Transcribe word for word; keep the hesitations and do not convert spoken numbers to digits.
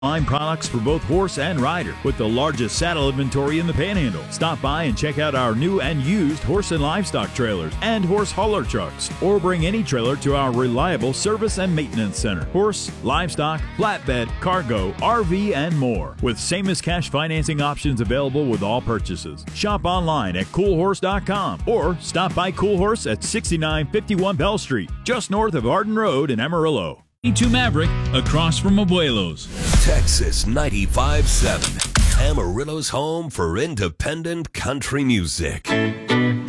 Line products for both horse and rider with the largest saddle inventory in the Panhandle. Stop by and check out our new and used horse and livestock trailers and horse hauler trucks, or bring any trailer to our reliable service and maintenance center. Horse, livestock, flatbed, cargo, R V, and more, with same as cash financing options available with all purchases. Shop online at cool horse dot com or stop by Cool Horse at sixty-nine fifty-one Bell Street, just north of Arden Road in Amarillo. E two Maverick, across from Abuelos. Texas ninety-five point seven, Amarillo's home for independent country music.